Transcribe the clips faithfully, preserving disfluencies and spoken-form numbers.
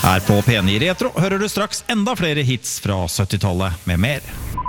Her på P ni Retro hører du straks enda flere hits fra syttitallet med mer.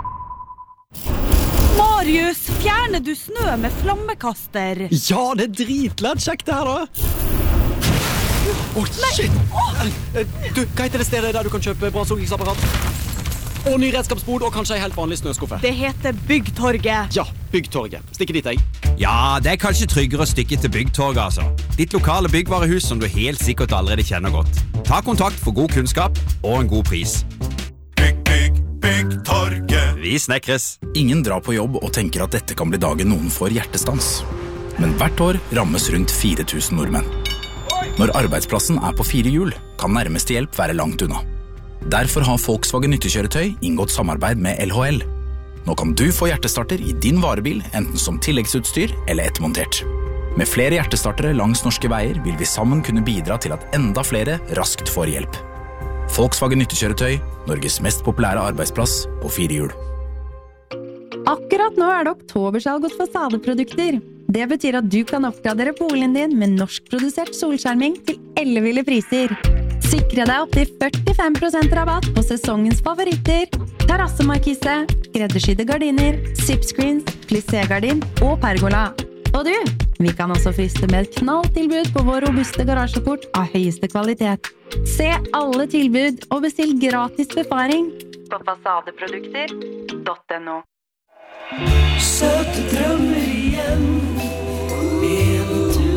Marius, fjerner du snø med flammekaster? Ja, det er dritlett kjekt det her da. Åh, oh, shit! Du, hva heter det stedet der du kan kjøpe brannslokingsapparat? Og ny redskapsbod, og kanskje en helt vanlig snøskuffe. Det heter Byggtorget. Ja, Byggtorget. Stikke dit, jeg. Ja, det er kanskje tryggere å stikke til Byggtorget, altså. Ditt lokale byggvarehus som du helt sikkert allerede kjenner godt. Ta kontakt for god kunnskap og en god pris. Bygg, bygg, Byggtorget. Vi snekres. Ingen drar på jobb og tenker at dette kan bli dagen noen får hjertestans. Men hvert år rammes rundt fire tusen nordmenn. Når arbeidsplassen er på fire hjul, kan nærmeste hjelp være langt unna. Derfor har Volkswagen nyttekjøretøy inngått samarbeid med L H L. Nå kan du få hjertestarter i din varebil, enten som tilleggsutstyr eller ettermontert. Med flere hjertestartere langs norske veier vil vi sammen kunne bidra til at enda flere raskt får hjelp. Volkswagen nyttekjøretøy, Norges mest populære arbeidsplass på fire hjul. Akkurat nå er det oktobersalg hos fasadeprodukter. Det betyr at du kan oppgradere boligen din med norskprodusert solskjerming til elleville priser. Sikre deg opp til førtifem prosent rabatt på sesongens favoritter, terrassemarkise, skreddersydde gardiner, zipscreens, plissé-gardin og pergola. Og du, vi kan også friste med et knalltilbud på vår robuste garasjeport av høyeste kvalitet. Se alle tilbud og bestill gratis befaring på fasadeprodukter punktum no. Søte drømmer igjen, en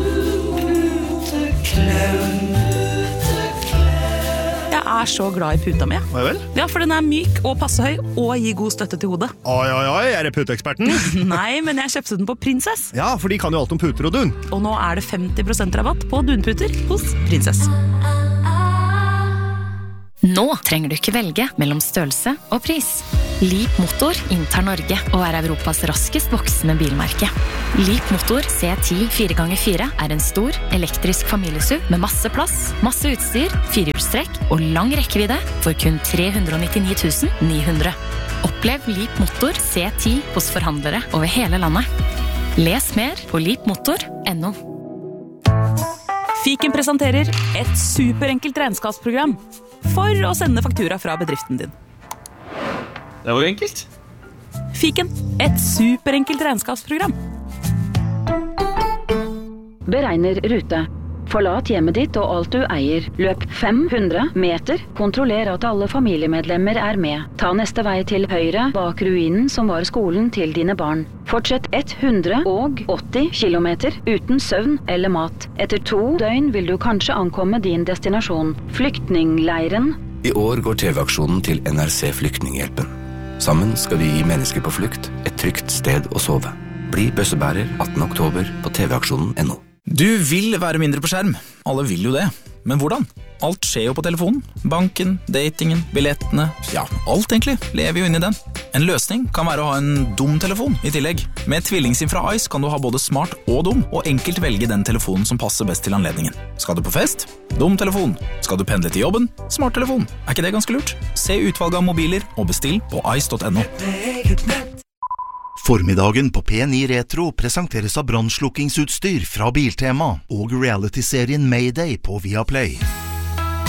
puteklem. Jeg er så glad i puta mi. Hva vel? Ja, for den er myk og passe høy og gir god støtte til hodet. Oi, oi, oi, er det puteeksperten? Nei, men jeg kjøpte den på Princess. Ja, for de kan jo alt om puter og dun. Og nå er det femti prosent rabatt på dunputer hos Princess. Nå trenger du ikke velge mellom størrelse og pris. Leap Motor inntar Norge og er Europas raskest voksende bilmerke. Leap Motor C ti fire ganger fire er en stor, elektrisk familiesuv med masse plass, masse utstyr, firehjulstrekk og lang rekkevidde for kun tre hundre og nittini tusen ni hundre. Opplev Leap Motor C ti hos forhandlere over hele landet. Les mer på leap motor punktum no. Fiken presenterer et superenkelt regnskapsprogram for å sende faktura fra bedriften din. Det var jo enkelt. Fiken, et superenkelt regnskapsprogram. Beregner rute. Forlat hjemmet ditt og alt du eier. Løp fem hundre meter. Kontroller at alle familiemedlemmer er med. Ta neste vei til høyre bak ruinen som var skolen til dine barn. Fortsett hundre og åtti kilometer uten søvn eller mat. Etter to døgn vil du kanskje ankomme din destinasjon. Flyktningleiren. I år går T V-aksjonen til N R C Flyktninghjelpen. Sammen skal vi gi mennesker på flukt et trygt sted å sove. Bli bøssebærer attende oktober på T V-aksjonen punktum no. Du vil være mindre på skjerm. Alle vil jo det. Men hvordan? Alt skjer jo på telefonen. Banken, datingen, billettene. Ja, alt egentlig lever jo inn i den. En løsning kan være å ha en dum telefon i tillegg. Med tvillingsim fra Ice kan du ha både smart og dum, og enkelt velge den telefonen som passer best til anledningen. Skal du på fest? Dum telefon. Skal du pendle til jobben? Smart telefon. Er ikke det ganske lurt? Se utvalget av mobiler og bestill på ice punktum no. Formiddagen på P ni Retro presenteres av brannslukkingsutstyr fra Biltema og reality-serien Mayday på Viaplay.